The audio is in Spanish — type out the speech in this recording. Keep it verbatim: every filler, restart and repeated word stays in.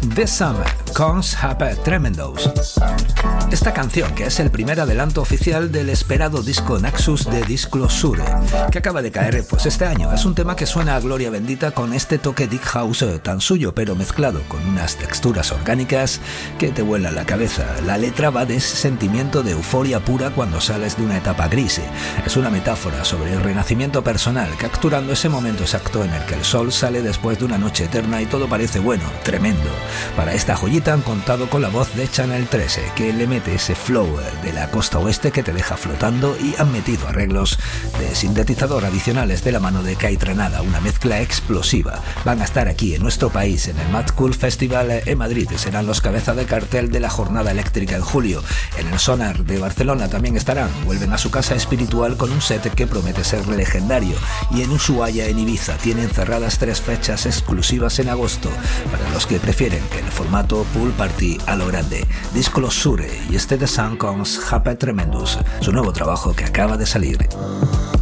This Summer, Cons Happy Tremendos. Esta canción, que es el primer adelanto oficial del esperado disco Nexus de Disclosure, que acaba de caer pues este año, es un tema que suena a gloria bendita con este toque deep house tan suyo, pero mezclado con unas texturas orgánicas que te vuelan la cabeza. La letra va de ese sentimiento de euforia pura cuando sales de una etapa gris. Es una metáfora sobre el renacimiento personal, capturando ese momento exacto en el que el sol sale después de una noche eterna y todo parece bueno, tremendo. Para esta joyita han contado con la voz de Channel trece, que le mete ese flow de la costa oeste que te deja flotando, y han metido arreglos de sintetizador adicionales de la mano de Kai Tranada, una mezcla explosiva. Van a estar aquí en nuestro país en el Mad Cool Festival en Madrid, serán los cabeza de cartel de la jornada eléctrica en julio. En el Sonar de Barcelona también estarán, vuelven a su casa espiritual con un set que promete ser legendario, y en Ushuaia, en Ibiza, tienen cerradas tres fechas exclusivas en agosto para los que prefieren que el formato pool party a lo grande. Disclosure y este The Sun Comes Happy Tremendous, su nuevo trabajo que acaba de salir.